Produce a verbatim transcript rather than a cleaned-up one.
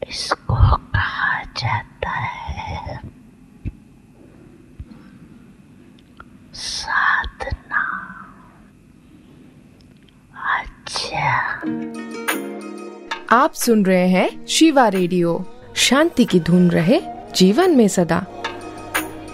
इसको कहा जाता है साधना। अच्छा, आप सुन रहे हैं शिवा रेडियो। शांति की धुन रहे जीवन में सदा।